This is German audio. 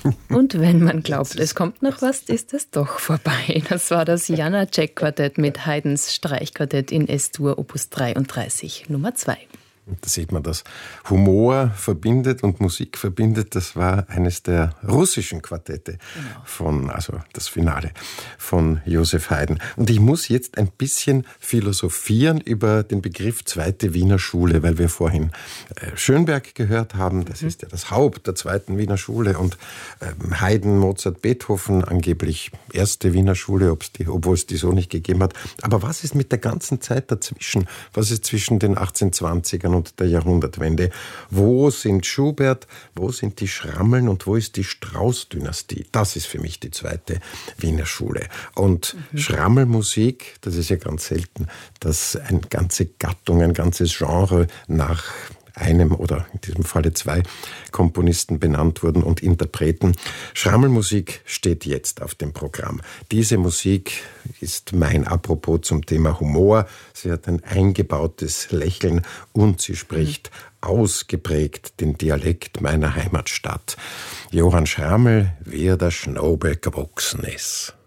Und wenn man glaubt, es kommt noch was, ist es doch vorbei. Das war das Janáček-Quartett mit Haydns Streichquartett in S-Dur Opus 33 Nummer 2. Da sieht man, dass Humor verbindet und Musik verbindet. Das war eines der russischen Quartette also das Finale von Joseph Haydn. Und ich muss jetzt ein bisschen philosophieren über den Begriff Zweite Wiener Schule, weil wir vorhin Schönberg gehört haben. Das ist ja das Haupt der Zweiten Wiener Schule. Und Haydn, Mozart, Beethoven, angeblich erste Wiener Schule, obwohl es die so nicht gegeben hat. Aber was ist mit der ganzen Zeit dazwischen? Was ist zwischen den 1820ern und der Jahrhundertwende? Wo sind Schubert, wo sind die Schrammeln und wo ist die Strauß-Dynastie? Das ist für mich die Zweite Wiener Schule. Und Schrammelmusik, das ist ja ganz selten, dass eine ganze Gattung, ein ganzes Genre nach einem oder in diesem Falle 2 Komponisten benannt wurden und Interpreten. Schrammelmusik steht jetzt auf dem Programm. Diese Musik ist mein Apropos zum Thema Humor. Sie hat ein eingebautes Lächeln und sie spricht ausgeprägt den Dialekt meiner Heimatstadt. Johann Schrammel, wie er der Schnobe gewachsen ist.